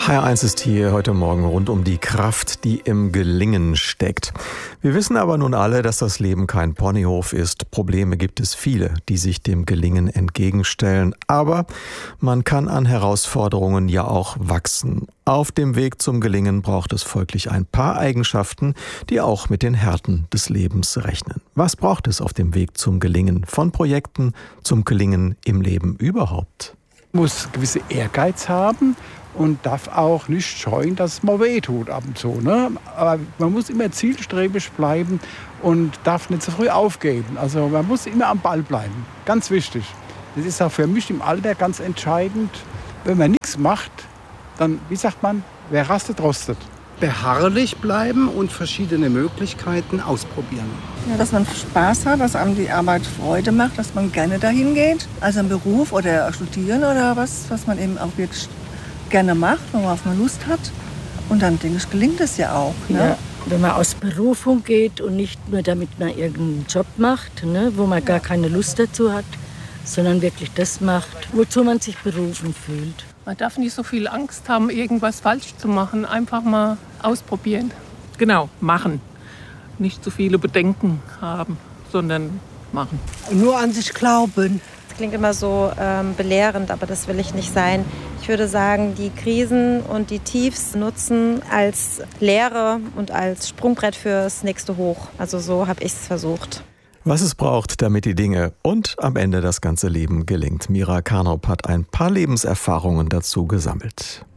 HR1 ist hier heute Morgen rund um die Kraft, die im Gelingen steckt. Wir wissen aber nun alle, dass das Leben kein Ponyhof ist. Probleme gibt es viele, die sich dem Gelingen entgegenstellen. Aber man kann an Herausforderungen ja auch wachsen. Auf dem Weg zum Gelingen braucht es folglich ein paar Eigenschaften, die auch mit den Härten des Lebens rechnen. Was braucht es auf dem Weg zum Gelingen? Von Projekten zum Gelingen im Leben überhaupt? Man muss gewisse Ehrgeiz haben und darf auch nicht scheuen, dass es mal weh tut ab und zu. Ne? Aber man muss immer zielstrebig bleiben und darf nicht zu früh aufgeben. Also man muss immer am Ball bleiben. Ganz wichtig. Das ist auch für mich im Alter ganz entscheidend. Wenn man nichts macht, dann, wie sagt man, wer rastet, rostet. Beharrlich bleiben und verschiedene Möglichkeiten ausprobieren. Ja, dass man Spaß hat, dass einem die Arbeit Freude macht, dass man gerne dahin geht. Also ein Beruf oder studieren oder was man eben auch wirklich gerne macht, worauf man Lust hat. Und dann, denke ich, gelingt es ja auch. Ne? Ja, wenn man aus Berufung geht und nicht nur damit man irgendeinen Job macht, ne, wo man gar keine Lust dazu hat, sondern wirklich das macht, wozu man sich berufen fühlt. Man darf nicht so viel Angst haben, irgendwas falsch zu machen. Einfach mal ausprobieren. Genau, machen. Nicht zu viele Bedenken haben, sondern machen. Nur an sich glauben. Das klingt immer so belehrend, aber das will ich nicht sein. Ich würde sagen, die Krisen und die Tiefs nutzen als Lehre und als Sprungbrett fürs nächste Hoch. Also so habe ich es versucht. Was es braucht, damit die Dinge und am Ende das ganze Leben gelingt. Mira Karnaup hat ein paar Lebenserfahrungen dazu gesammelt.